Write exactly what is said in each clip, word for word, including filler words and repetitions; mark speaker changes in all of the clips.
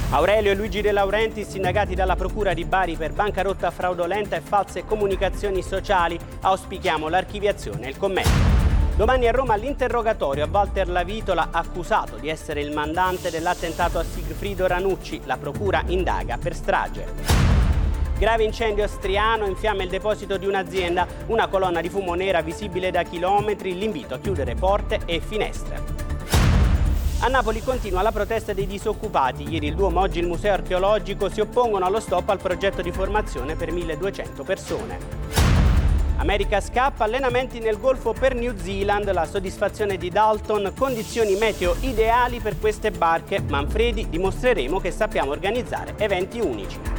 Speaker 1: Aurelio e Luigi De Laurentiis indagati dalla Procura di Bari per bancarotta fraudolenta e false comunicazioni sociali. Auspichiamo l'archiviazione e il commento. Domani a Roma l'interrogatorio a Walter Lavitola, accusato di essere il mandante dell'attentato a Sigfrido Ranucci. La Procura indaga per strage. Grave incendio a Striano, in fiamme il deposito di un'azienda, una colonna di fumo nera visibile da chilometri, l'invito a chiudere porte e finestre. A Napoli continua la protesta dei disoccupati. Ieri il Duomo, oggi il Museo Archeologico si oppongono allo stop al progetto di formazione per milleduecento persone. America scappa, allenamenti nel Golfo per New Zealand, la soddisfazione di Dalton, condizioni meteo ideali per queste barche. Manfredi, dimostreremo che sappiamo organizzare eventi unici.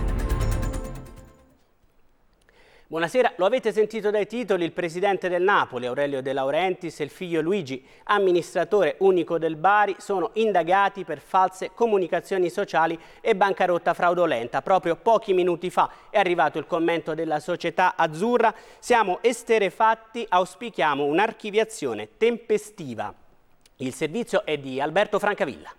Speaker 1: Buonasera, lo avete sentito dai titoli, il presidente del Napoli, Aurelio De Laurentiis, e il figlio Luigi, amministratore unico del Bari, sono indagati per false comunicazioni sociali e bancarotta fraudolenta. Proprio pochi minuti fa è arrivato il commento della società azzurra. Siamo esterrefatti, auspichiamo un'archiviazione tempestiva. Il servizio è di Alberto Francavilla.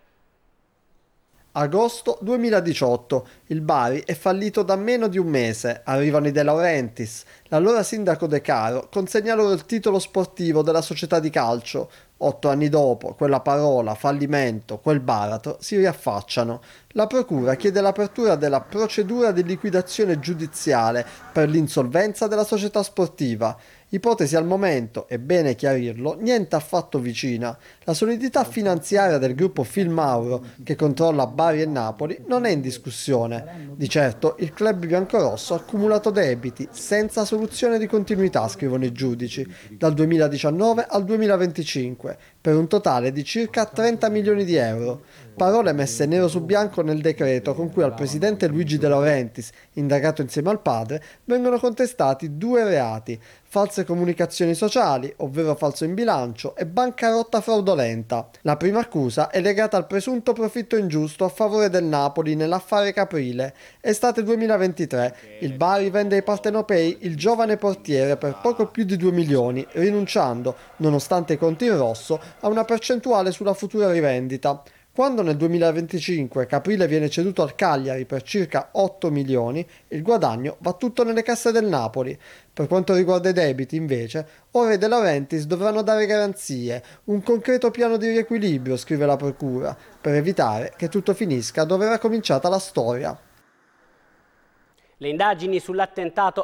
Speaker 2: Agosto duemiladiciotto. Il Bari è fallito da meno di un mese. Arrivano i De Laurentiis. L'allora sindaco De Caro consegna loro il titolo sportivo della società di calcio. Otto anni dopo, quella parola, fallimento, quel baratro, si riaffacciano. La procura chiede l'apertura della procedura di liquidazione giudiziale per l'insolvenza della società sportiva. Ipotesi al momento, è bene chiarirlo, niente affatto vicina. La solidità finanziaria del gruppo Filmauro, che controlla Bari e Napoli, non è in discussione. Di certo, il club biancorosso ha accumulato debiti, senza soluzione di continuità, scrivono i giudici, dal duemiladiciannove al duemilaventicinque, per un totale di circa trenta milioni di euro. Parole messe nero su bianco nel decreto con cui al presidente Luigi De Laurentiis, indagato insieme al padre, vengono contestati due reati: false comunicazioni sociali, ovvero falso in bilancio, e bancarotta fraudolenta. La prima accusa è legata al presunto profitto ingiusto a favore del Napoli nell'affare Caprile. Estate duemilaventitré, il Bari vende ai partenopei il giovane portiere per poco più di due milioni, rinunciando, nonostante i conti in rosso, a una percentuale sulla futura rivendita. Quando nel duemilaventicinque Caprile viene ceduto al Cagliari per circa otto milioni, il guadagno va tutto nelle casse del Napoli. Per quanto riguarda i debiti, invece, ora i De Laurentiis dovranno dare garanzie, un concreto piano di riequilibrio, scrive la procura, per evitare che tutto finisca dove era cominciata la storia.
Speaker 1: Le indagini sull'attentato